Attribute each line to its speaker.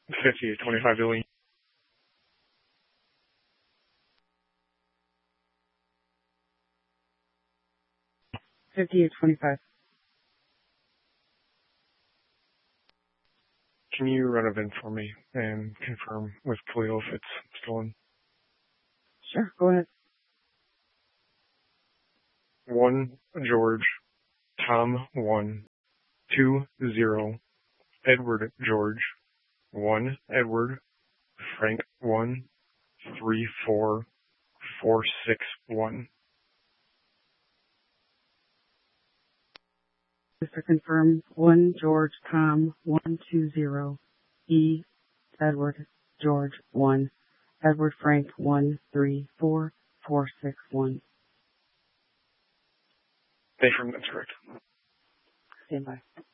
Speaker 1: 5825 Billy.
Speaker 2: 5825.
Speaker 1: Can you run a VIN for me and confirm with Khalil if it's still in?
Speaker 2: Sure, go ahead.
Speaker 1: 1 George, Tom 1, 2 0, Edward George, 1 Edward, Frank 1, 3 4, 4 6 1.
Speaker 2: Just to confirm, 1 George Tom 120 E Edward George 1 Edward Frank 134 461.
Speaker 1: Confirm that's correct.
Speaker 2: Stand by.